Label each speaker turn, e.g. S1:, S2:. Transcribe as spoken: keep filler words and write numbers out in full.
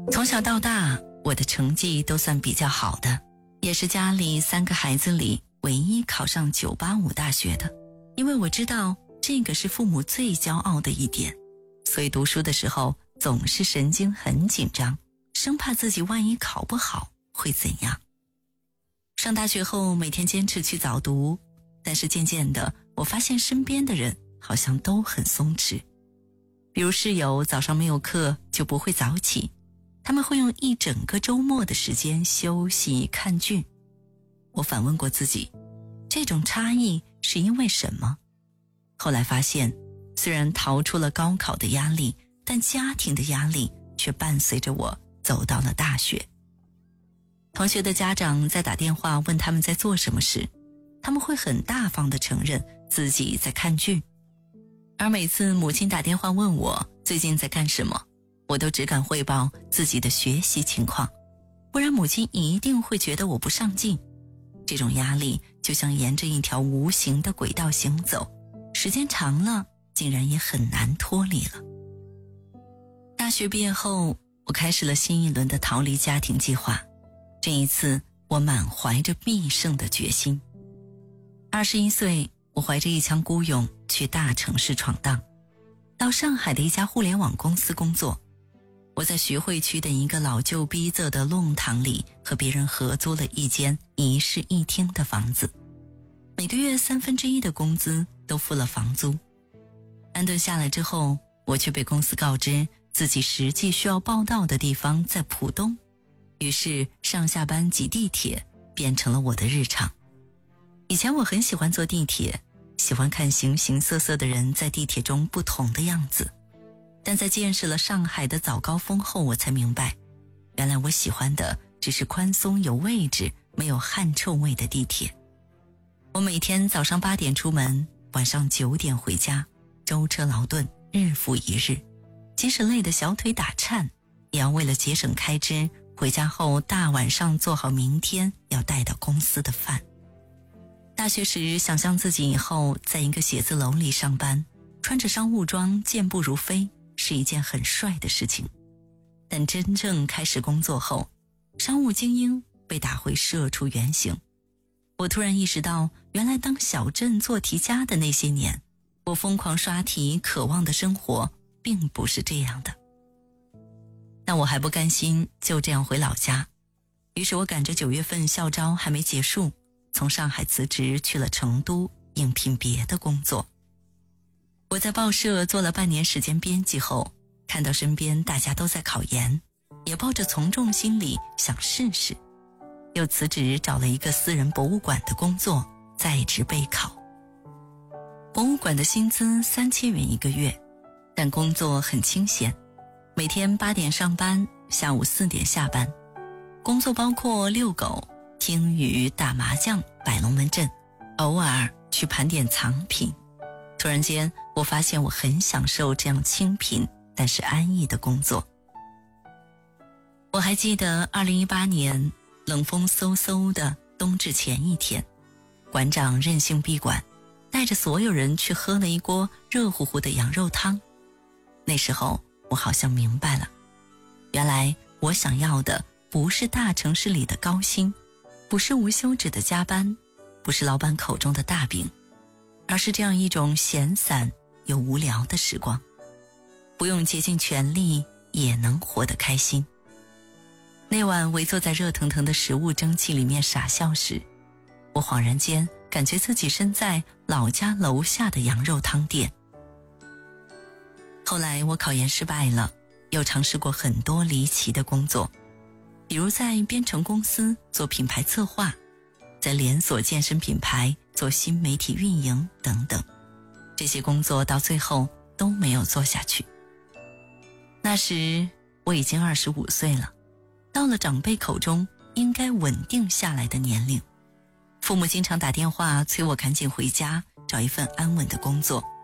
S1: 从小到大，我的成绩都算比较好的，也是家里三个孩子里唯一考上九八五大学的。因为我知道这个是父母最骄傲的一点，所以读书的时候总是神经很紧张，生怕自己万一考不好会怎样。上大学后每天坚持去早读，但是渐渐的我发现身边的人好像都很松弛。比如室友早上没有课就不会早起，他们会用一整个周末的时间休息看剧。我反问过自己，这种差异是因为什么？后来发现，虽然逃出了高考的压力，但家庭的压力却伴随着我走到了大学。同学的家长在打电话问他们在做什么时，他们会很大方地承认自己在看剧。而每次母亲打电话问我最近在干什么，我都只敢汇报自己的学习情况，不然母亲一定会觉得我不上进。这种压力就像沿着一条无形的轨道行走，时间长了竟然也很难脱离了。大学毕业后，我开始了新一轮的逃离家庭计划。这一次我满怀着必胜的决心。二十一岁，我怀着一腔孤勇去大城市闯荡，到上海的一家互联网公司工作。我在徐汇区的一个老旧逼仄的弄堂里和别人合租了一间一室一厅的房子，每个月三分之一的工资都付了房租。安顿下来之后，我却被公司告知自己实际需要报到的地方在浦东，于是上下班挤地铁变成了我的日常。以前我很喜欢坐地铁，喜欢看形形色色的人在地铁中不同的样子，但在见识了上海的早高峰后，我才明白，原来我喜欢的只是宽松有位置没有汗臭味的地铁。我每天早上八点出门，晚上九点回家，舟车劳顿，日复一日，即使累得小腿打颤，也要为了节省开支，回家后大晚上做好明天要带到公司的饭。大学时想象自己以后在一个写字楼里上班，穿着商务装健步如飞，是一件很帅的事情。但真正开始工作后，商务精英被打回社畜原形。我突然意识到，原来当小镇做题家的那些年，我疯狂刷题渴望的生活并不是这样的。但我还不甘心就这样回老家，于是我赶着九月份校招还没结束，从上海辞职去了成都应聘别的工作。我在报社做了半年时间编辑后，看到身边大家都在考研，也抱着从众心理想试试，又辞职找了一个私人博物馆的工作，在职备考。博物馆的薪资三千元一个月，但工作很清闲，每天八点上班，下午四点下班。工作包括遛狗、听雨、打麻将、摆龙门阵，偶尔去盘点藏品。突然间，我发现我很享受这样清贫但是安逸的工作。我还记得二零一八年冷风嗖嗖的冬至前一天，馆长任性闭馆，带着所有人去喝了一锅热乎乎的羊肉汤。那时候我好像明白了，原来我想要的不是大城市里的高薪，不是无休止的加班，不是老板口中的大饼，而是这样一种闲散又无聊的时光，不用竭尽全力也能活得开心。那晚围坐在热腾腾的食物蒸汽里面傻笑时，我恍然间感觉自己身在老家楼下的羊肉汤店。后来我考研失败了，又尝试过很多离奇的工作，比如在编程公司做品牌策划，在连锁健身品牌做新媒体运营等等。这些工作到最后都没有做下去。那时我已经二十五岁了，到了长辈口中应该稳定下来的年龄。父母经常打电话催我赶紧回家找一份安稳的工作，